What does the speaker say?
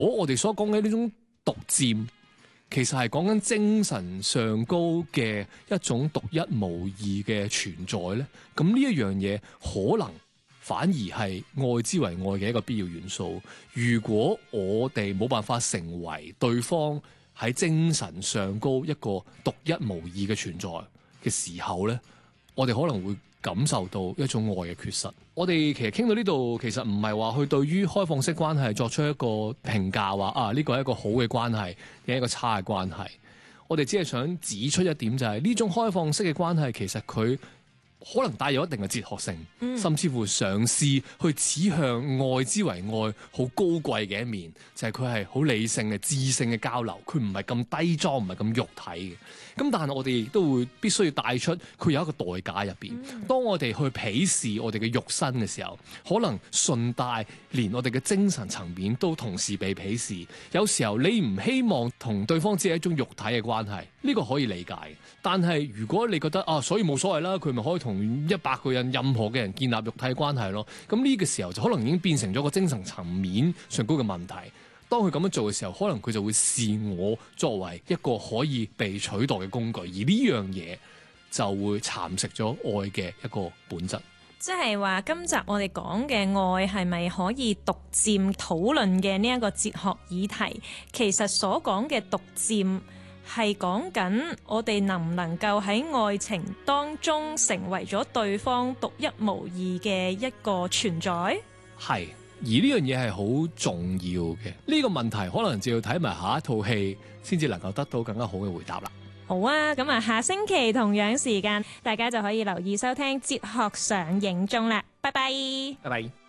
我哋所講嘅呢種獨佔，其實係講緊精神上高嘅一種獨一無二嘅存在咧。咁呢一樣嘢可能反而係愛之為愛嘅一個必要元素。如果我哋冇辦法成為對方喺精神上高一個獨一無二嘅存在嘅時候咧，我哋可能會感受到一種愛嘅缺失。我哋其實傾到呢度，其實唔係話去對於開放式關係作出一個評價，話呢個係一個好嘅關係，定係一個差嘅關係。我哋只係想指出一點，就係呢種開放式嘅關係，其實佢可能帶有一定嘅哲學性，甚至乎嘗試去指向愛之為愛好高貴嘅一面，就係佢係好理性嘅知性嘅交流，佢唔係咁低裝，唔係咁肉體嘅。咁但係我哋亦都會必須要帶出佢有一個代價入邊。當我哋去鄙視我哋嘅肉身嘅時候，可能順帶連我哋嘅精神層面都同時被鄙視。有時候你唔希望同對方只係一種肉體嘅關係，呢個可以理解。但係如果你覺得所以冇所謂啦，佢咪可以同100個人任何嘅人建立肉體關係咯。咁呢個時候就可能已經變成咗個精神層面上高嘅問題。當佢咁樣做嘅時候，可能佢就會視我作為一個可以被取代嘅工具，而呢樣嘢就會蠶食咗愛嘅一個本質。 即係話今集我哋講嘅愛係咪可以獨佔討論嘅呢一個哲學議題，其實所講嘅獨佔係講緊我哋能唔能夠喺愛情當中成為咗對方獨一無二嘅一個存在？ 係。而呢樣嘢係好重要嘅，呢個問題可能就要睇埋下一套戲先至能夠得到更加好嘅回答啦。 好啊，咁啊，下星期同樣時間，大家就可以留意收聽哲學上映中啦。拜拜， 拜拜。